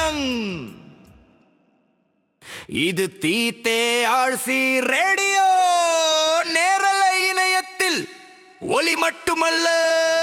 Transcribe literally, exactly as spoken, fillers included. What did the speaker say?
வணக்கம். இது தீத்தே ஆழ்சி ரேடியோ. நேரலை இணையத்தில் ஒலி மட்டுமல்ல,